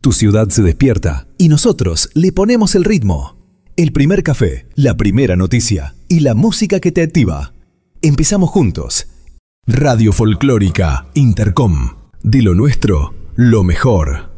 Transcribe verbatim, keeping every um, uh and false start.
Tu ciudad se despierta y nosotros le ponemos el ritmo. El primer café, la primera noticia y la música que te activa. Empezamos juntos. Radio Folclórica Intercom. De lo nuestro, lo mejor.